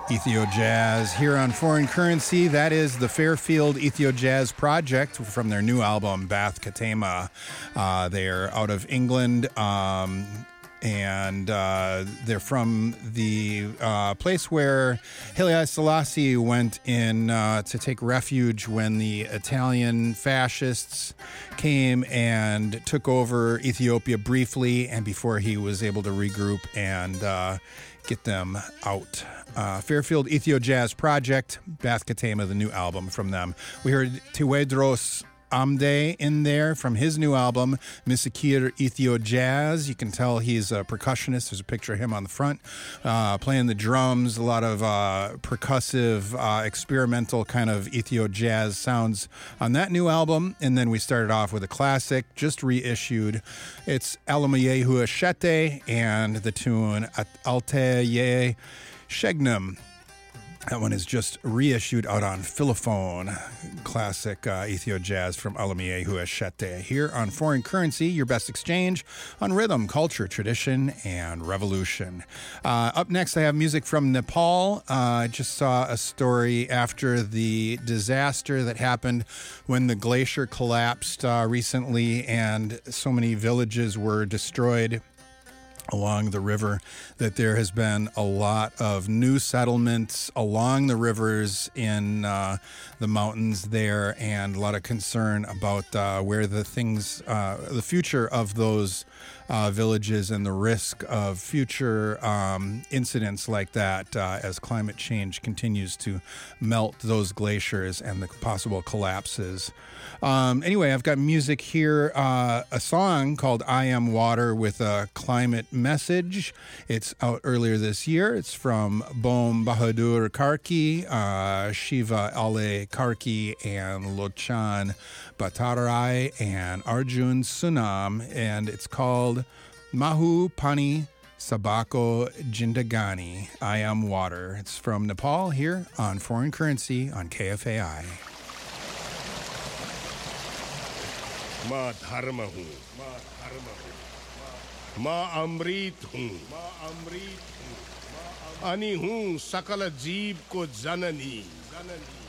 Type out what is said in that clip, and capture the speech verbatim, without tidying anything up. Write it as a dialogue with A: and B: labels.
A: Ethio Jazz here on Foreign Currency. That is the Fairfield Ethio Jazz Project from their new album, Bath Katema. Uh, they're out of England, um, and uh, they're from the uh, place where Haile Selassie went in uh, to take refuge when the Italian fascists came and took over Ethiopia briefly, and before he was able to regroup and uh, get them out. Uh, Fairfield Ethio Jazz Project, Bath Katema, the new album from them. We heard Tewedros Amde in there from his new album, Misakir Ethio Jazz. You can tell he's a percussionist. There's a picture of him on the front, uh, playing the drums, a lot of uh, percussive, uh, experimental kind of Ethio Jazz sounds on that new album. And then we started off with a classic, just reissued. It's Alamayehu Ashete and the tune Alteye Shegnum. That one is just reissued out on Philophone. Classic uh, Ethio Jazz from Alamayehu Ashete. Here on Foreign Currency, your best exchange on rhythm, culture, tradition, and revolution. Uh, up next, I have music from Nepal. Uh, I just saw a story after the disaster that happened when the glacier collapsed uh, recently and so many villages were destroyed along the river, that there has been a lot of new settlements along the rivers in uh, the mountains there, and a lot of concern about uh, where the things, uh, the future of those uh, villages and the risk of future um, incidents like that uh, as climate change continues to melt those glaciers and the possible collapses. Um, anyway, I've got music here, uh, a song called I Am Water with a climate message. It's out earlier this year. It's from Bom Bahadur Karki, uh, Shiva Ale Karki, and Lochan Bhattarai, and Arjun Sunam, and it's called Mahu Pani Sabako Jindagani, I Am Water. It's from Nepal here on Foreign Currency on K F A I.
B: माँ धर्म हूँ, माँ धर्म हूँ, माँ अमृत हूँ, माँ अमृत हूँ, अनि हूँ सकल जीव को जननी, जननी।